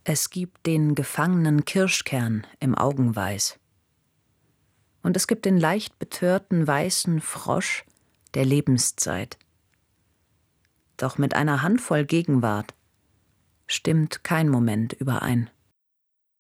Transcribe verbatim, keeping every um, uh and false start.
Es gibt den gefangenen Kirschkern im Augenweiß. Und es gibt den leicht betörten weißen Frosch der Lebenszeit. Doch mit einer Handvoll Gegenwart stimmt kein Moment überein.